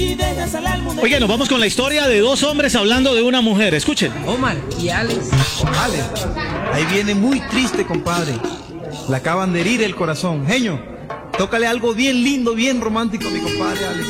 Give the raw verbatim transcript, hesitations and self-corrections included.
Oiga, nos vamos con la historia de dos hombres hablando de una mujer. Escuchen. Omar y Alex. Alex, ahí viene muy triste, compadre. Le acaban de herir el corazón. Genio, tócale algo bien lindo, bien romántico a mi compadre Alex.